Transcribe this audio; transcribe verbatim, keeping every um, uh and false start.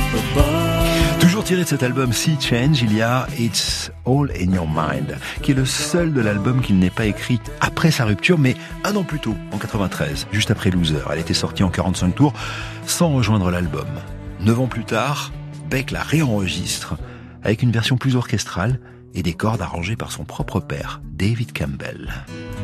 Toujours tiré de cet album Sea Change, il y a It's All in Your Mind, qui est le seul de l'album qu'il n'ait pas écrit après sa rupture, mais un an plus tôt, en quatre-vingt-treize, juste après Loser. Elle était sortie en quarante-cinq tours, sans rejoindre l'album. Neuf ans plus tard, Beck la réenregistre, avec une version plus orchestrale et des cordes arrangées par son propre père, David Campbell.